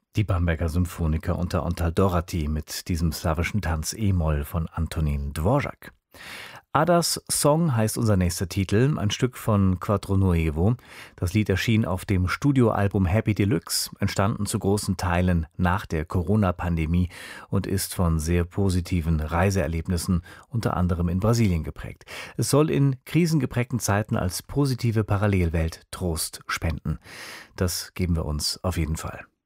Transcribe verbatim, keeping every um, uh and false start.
Die Bamberger Symphoniker unter Ontal Dorati mit diesem slawischen Tanz E-Moll von Antonín Dvořák. Adas Song heißt unser nächster Titel, ein Stück von Quattro Nuevo. Das Lied erschien auf dem Studioalbum Happy Deluxe, entstanden zu großen Teilen nach der Corona-Pandemie und ist von sehr positiven Reiseerlebnissen, unter anderem in Brasilien, geprägt. Es soll in krisengeprägten Zeiten als positive Parallelwelt Trost spenden. Das geben wir uns auf jeden Fall.